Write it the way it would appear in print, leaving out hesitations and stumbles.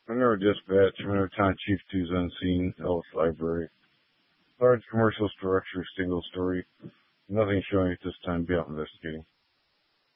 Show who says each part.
Speaker 1: Monroe Dispatch, Monroe Town Chief 2's unseen, Ellis Library. Large commercial structure, single story. Nothing showing at this time beyond investigating.